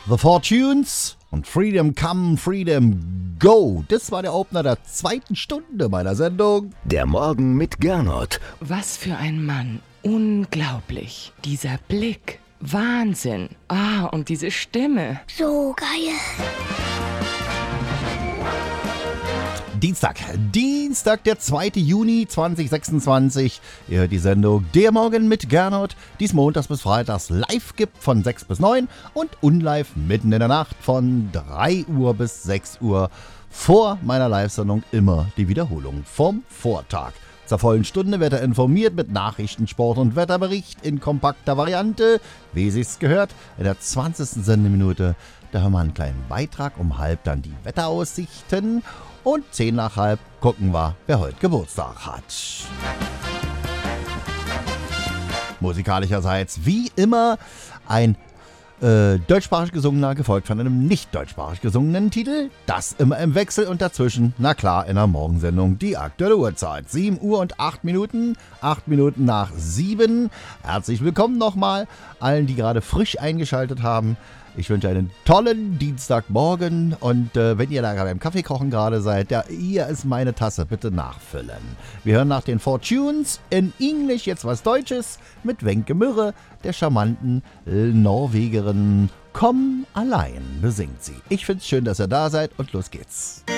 The Fortunes und Freedom Come, Freedom Go. Das war der Opener der zweiten Stunde meiner Sendung. Der Morgen mit Gernot. Was für ein Mann. Unglaublich. Dieser Blick. Wahnsinn. Und diese Stimme. So geil. Dienstag, der 2. Juni 2026. Ihr hört die Sendung Der Morgen mit Gernot, die es montags bis freitags live gibt von 6 bis 9 und unlive mitten in der Nacht von 3 Uhr bis 6 Uhr. Vor meiner Live-Sendung immer die Wiederholung vom Vortag. Zur vollen Stunde wird er informiert mit Nachrichten, Sport und Wetterbericht in kompakter Variante, wie sich's gehört. In der 20. Sendeminute, da hören wir einen kleinen Beitrag, um halb dann die Wetteraussichten. Und 10 nach halb gucken wir, wer heute Geburtstag hat. Musikalischerseits wie immer ein deutschsprachig gesungener, gefolgt von einem nicht deutschsprachig gesungenen Titel. Das immer im Wechsel und dazwischen, na klar, in der Morgensendung die aktuelle Uhrzeit. 7 Uhr und 8 Minuten, 8 Minuten nach 7. Herzlich willkommen nochmal allen, die gerade frisch eingeschaltet haben. Ich wünsche einen tollen Dienstagmorgen und wenn ihr da gerade im Kaffeekochen gerade seid, ja, hier ist meine Tasse, bitte nachfüllen. Wir hören nach den Fortunes in Englisch jetzt was Deutsches mit Wenke Mürre, der charmanten Norwegerin. Komm allein, besingt sie. Ich find's schön, dass ihr da seid und los geht's.